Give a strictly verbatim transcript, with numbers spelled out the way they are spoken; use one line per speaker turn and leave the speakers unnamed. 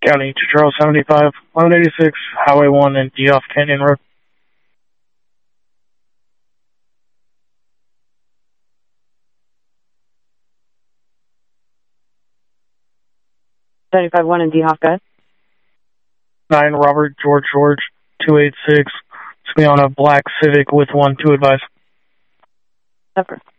County to Charles seventy-five, one eighty-six, Highway one and D off Canyon Road.
seventy-five one and D Hoff, guys.
nine Robert George George, two eight six. It's me on a black Civic with one, two advice.
Pepper.